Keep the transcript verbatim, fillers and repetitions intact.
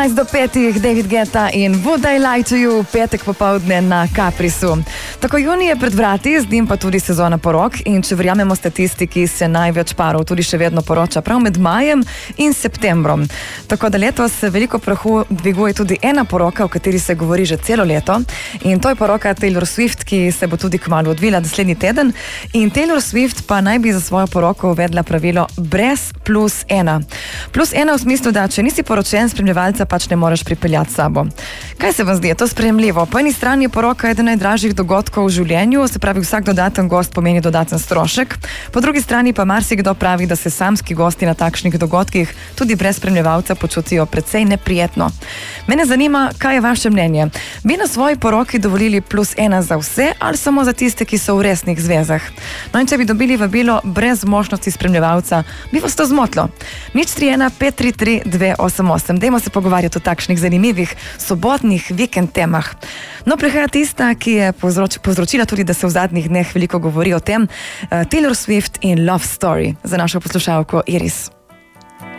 petnajst do petih, David Guetta in Would I Lie to You, petek popovdne na Caprisu. Tako junij je pred vrati, z njim pa tudi sezona porok in če verjamemo statistiki, se največ parov tudi še vedno poroča prav med majem in septembrom. Tako da letos veliko prahu dviguje tudi ena poroka, o kateri se govori že celo leto, in to je poroka Taylor Swift, ki se bo tudi kmalu odvila naslednji teden, in Taylor Swift pa naj bi za svojo poroko uvedla pravilo brez plus ena. Plus ena v smislu, da če nisi poročen, spremljevalca pač ne moreš pripeljati s sabo. Kaj se vam zdi, je to sprejemljivo? Po eni strani je poroka eden najdražjih dogodkov v življenju, se pravi vsak dodaten gost pomeni dodaten strošek, po drugi strani pa marsikdo pravi, da se samski gosti na takšnih dogodkih tudi brez spremljevalca počutijo precej neprijetno. Mene zanima, kaj je vaše mnenje? Bi na svoji poroki dovolili plus ena za vse ali samo za tiste, ki so v resnih zvezah? No in če bi dobili vabilo brez možnosti spremljevalca, bi vas to zmotilo? Nič tri ena pet tri tri dve osem osem. Dajmo se pogovarjati o takšnih zanimivih sobotnih vikend temah. No, prihaja tista, ki je povzroč, povzročila tudi, da se v zadnjih dneh veliko govori o tem, uh, Taylor Swift in Love Story za našo poslušalko Iris.